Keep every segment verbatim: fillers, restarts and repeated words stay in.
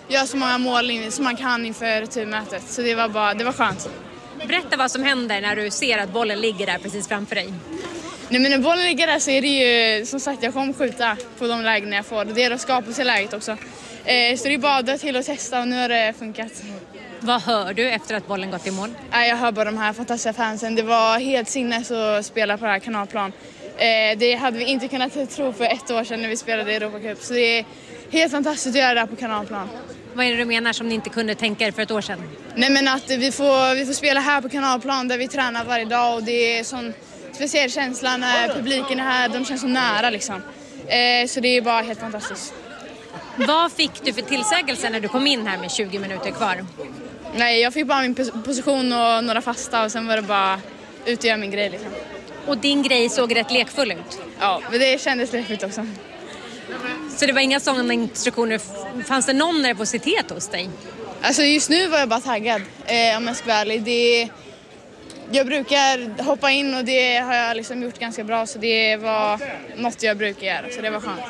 göra så många mål som man kan inför returmötet. Så det var, bara, det var skönt. Berätta vad som händer när du ser att bollen ligger där precis framför dig. Nej, men när bollen ligger där så är det ju, som sagt, jag kommer skjuta på de lägen jag får. Det är att skapa sig läget också. Eh, så det är bara att dra till och testa och nu har det funkat. Vad hör du efter att bollen gått i mål? Eh, jag hör bara de här fantastiska fansen. Det var helt sinnes att spela på det här kanalplan. Eh, det hade vi inte kunnat tro för ett år sedan när vi spelade i Europa Cup. Så det är helt fantastiskt att göra det här på kanalplan. Vad är det du menar som ni inte kunde tänka er för ett år sedan? Nej, men att vi får, vi får spela här på kanalplan där vi tränar varje dag och det är sån speciell känsla när publiken är här. De känns så nära liksom. Eh, så det är bara helt fantastiskt. Vad fick du för tillsägelse när du kom in här med tjugo minuter kvar? Nej, jag fick bara min position och några fasta och sen var det bara ut och göra min grej liksom. Och din grej såg rätt lekfull ut? Ja, men det kändes lekfullt också. Så det var inga sådana instruktioner? Fanns det någon nervositet hos dig? Alltså just nu var jag bara taggad, eh, om jag ska vara ärlig. Det, jag brukar hoppa in och det har jag liksom gjort ganska bra. Så det var något jag brukar göra, så det var skönt.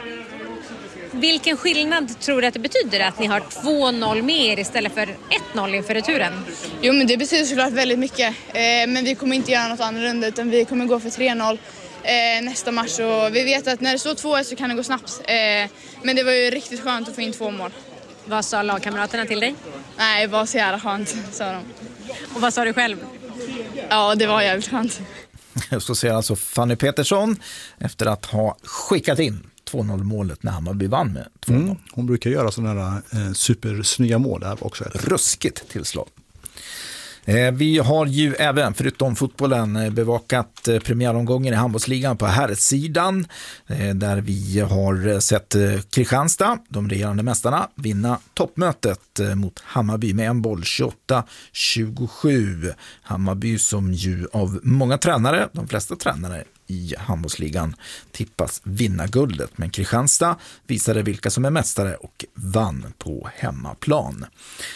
Vilken skillnad tror du att det betyder att ni har två noll mer istället för ett noll inför returen? Jo, men det betyder såklart väldigt mycket. Eh, men vi kommer inte göra något annorlunda utan vi kommer gå för tre noll eh, nästa match. Och vi vet att när det står två ett så kan det gå snabbt. Eh, men det var ju riktigt skönt att få in två mål. Vad sa lagkamraterna till dig? Nej, det var så jävla skönt, sa de. Och vad sa du själv? Ja, det var jävligt skönt. Så säger alltså Fanny Petersson efter att ha skickat in två noll-målet när Hammarby vann med två noll. Mm, hon brukar göra sådana där eh, supersnygga mål där också. Ruskigt tillslag. Eh, vi har ju även, förutom fotbollen, bevakat eh, premiäromgången i handbollsligan på herrsidan. Eh, där vi har sett eh, Kristianstad, de regerande mästarna, vinna toppmötet eh, mot Hammarby med en boll tjugoåtta tjugosju. Hammarby som ju av många tränare, de flesta tränare i handbollsligan, tippas vinna guldet. Men Kristianstad visade vilka som är mästare och vann på hemmaplan.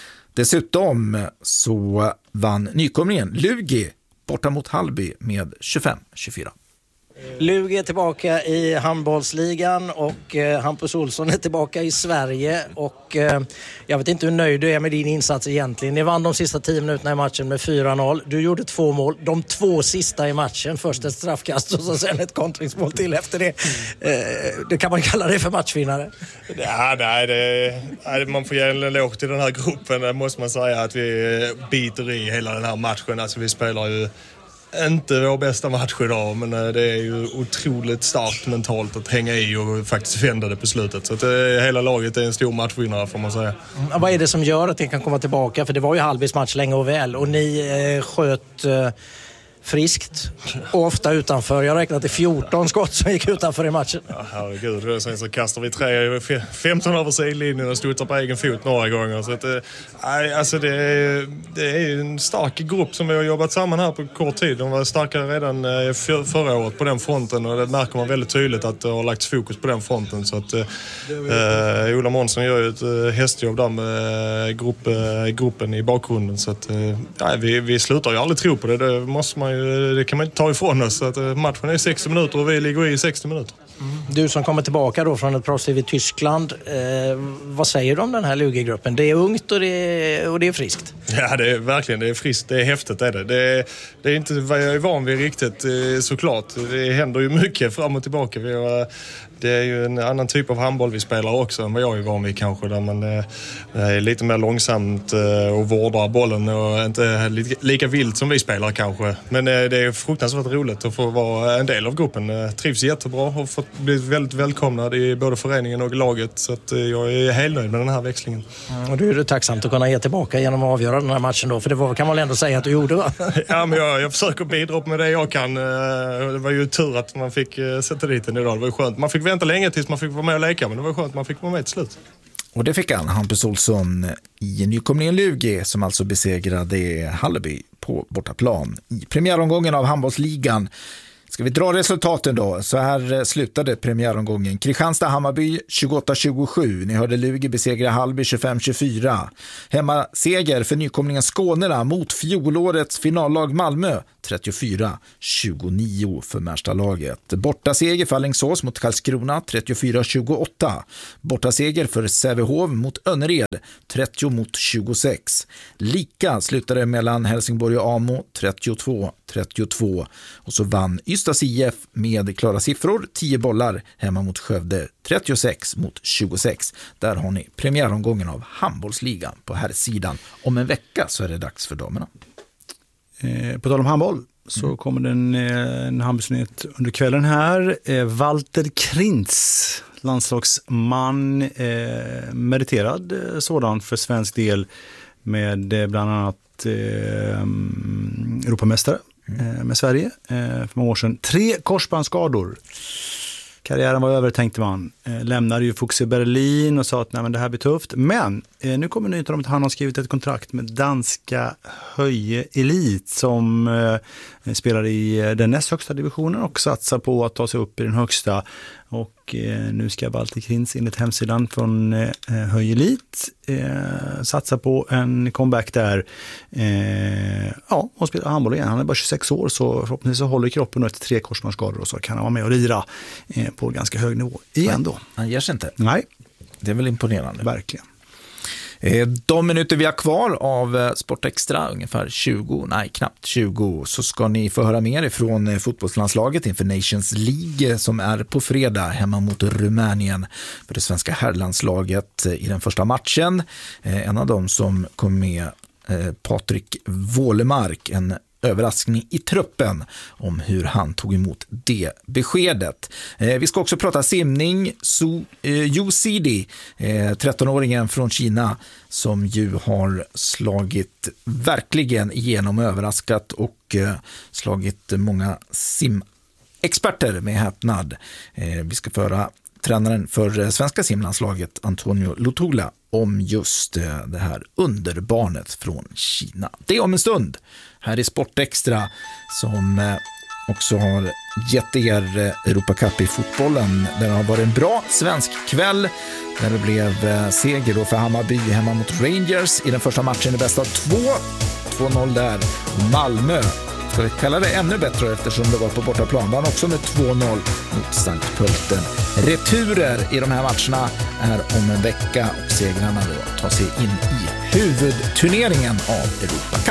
Dessutom så vann nykomlingen Lugi borta mot Hallby med tjugofem tjugofyra. Lugi är tillbaka i handbollsligan och eh, Hampus Olsson är tillbaka i Sverige och eh, jag vet inte hur nöjd du är med din insats egentligen. Ni vann de sista tio minuterna i matchen med fyra noll. Du gjorde två mål, de två sista i matchen. Först ett straffkast och så sen ett kontringsmål till efter det. Eh, det kan man kalla det för matchvinnare. Ja, nej, det, man får ge en eloge till den här gruppen. Det måste man säga att vi biter i hela den här matchen. Alltså vi spelar ju inte vår bästa match idag, men det är ju otroligt starkt mentalt att hänga i och faktiskt vända det på slutet. Så att det, hela laget är en stor matchvinnare, får man säga. Mm, vad är det som gör att ni kan komma tillbaka? För det var ju Hallbys match länge och väl och ni eh, sköt eh, friskt och ofta utanför. Jag räknade till fjorton skott som gick utanför i matchen. Ja, herregud. Sen så kastar vi tre, femton över sidlinjen och studsar på egen fot några gånger. Så att, nej, alltså det, är, det är en stark grupp som vi har jobbat samman här på kort tid. De var starkare redan för, förra året på den fronten och det märker man väldigt tydligt att det har lagts fokus på den fronten. Så att eh, Ola Månsson gör ju ett hästjobb där med grupp, gruppen i bakgrunden. Så att nej, vi, vi slutar ju aldrig tro på det. Det måste man ju, det kan man inte ta ifrån oss. Att matchen är sextio minuter och vi ligger i sextio minuter. Mm. Du som kommer tillbaka då från ett proffsliv i Tyskland, eh, vad säger du om den här Lugi-gruppen? Det är ungt och det är, och det är friskt. Ja, det är verkligen, det är friskt, det är häftigt är det. Det är, det är inte vad jag är van vid riktigt, såklart. Det händer ju mycket fram och tillbaka. Vi har, det är ju en annan typ av handboll vi spelar också än vad jag är van vid kanske. Där man är lite mer långsamt och vårdar bollen och inte lika vilt som vi spelar kanske. Men det är fruktansvärt roligt att få vara en del av gruppen. Jag trivs jättebra och fått blivit väldigt välkomnad i både föreningen och laget. Så att jag är helt nöjd med den här växlingen. Mm, och du är du tacksamt att kunna ge tillbaka genom att avgöra den här matchen då. För det var, kan man väl ändå säga att du gjorde, va? Ja, men jag, jag försöker bidra med det jag kan. Det var ju tur att man fick sätta dit den idag. Det var ju skönt. Man fick vänta länge tills man fick vara med och leka, men det var skönt att man fick vara med till slut. Och det fick han, Hampus Olsson, i nykomlingen Lugi som alltså besegrade Halleby på bortaplan i premiäromgången av handbollsligan. Ska vi dra resultaten då? Så här slutade premiäromgången. Kristianstad-Hammarby tjugoåtta tjugosju. Ni hörde Lugi besegra Hallby tjugofem tjugofyra. Hemma seger för nykomlingen Skånerna mot fjolårets finallag Malmö trettiofyra tjugonio för Märstalaget. Borta seger för Alingsås mot Karlskrona trettiofyra tjugoåtta. Borta seger för Sävehof mot Önnered trettio mot tjugosex. Lika slutade mellan Helsingborg och Amo trettiotvå trettiotvå. Och så vann Ystads I F med klara siffror, tio bollar hemma mot Skövde trettiosex mot tjugosex. Där har ni premiäromgången av handbollsligan på här sidan. Om en vecka så är det dags för damerna. Eh, på tal om handboll så mm. kommer det en, en handbollsnyhet under kvällen här. Eh, Walter Krintz, landslagsman, eh, meriterad eh, sådan för svensk del med eh, bland annat eh, Europamästare mm. eh, med Sverige eh, för många år sedan. Tre korsbandsskador. Karriären var över, tänkte man. Eh, lämnade ju Fuchs i Berlin och sa att nej, men det här blir tufft. Men eh, nu kommer nyheten om att han har skrivit ett kontrakt med danska Höje Elit som eh, spelar i eh, den näst högsta divisionen och satsar på att ta sig upp i den högsta. Och eh, nu ska Walter Krintz enligt hemsidan från eh, Höje Elit eh, satsa på en comeback där. Eh, ja, och spela handboll igen. Han är bara tjugosex år så förhoppningsvis så håller kroppen efter tre korsbandsskador och så kan han vara med och lira eh, på ganska hög nivå igen då. Han ger sig inte. Nej. Det är väl imponerande. Verkligen. De minuter vi har kvar av Sport Extra, ungefär tjugo, nej knappt tjugo, så ska ni få höra mer ifrån fotbollslandslaget inför Nations League som är på fredag hemma mot Rumänien för det svenska herrlandslaget i den första matchen. En av dem som kom med, Patrik Wålemark, en överraskning i truppen om hur han tog emot det beskedet. Eh, vi ska också prata simning. Su, eh, Yu Sidi, eh, tretton-åringen från Kina som ju har slagit verkligen igenom, överraskat och eh, slagit många simexperter med häpnad. Eh, vi ska föra tränaren för svenska simlandslaget Antonio Lutula om just eh, det här underbarnet från Kina. Det är om en stund. Här är Sport Extra som eh, också har gett er eh, Europa Cup i fotbollen. Det har varit en bra svensk kväll där det blev eh, seger då för Hammarby hemma mot Rangers i den första matchen i bästa av två. två noll där. Malmö, ska vi kalla det ännu bättre eftersom det var på bortaplan, vann också med två noll mot Sankt Pölten. Returer i de här matcherna är om en vecka och segrarna då tar sig in i huvudturneringen av Europa Cup.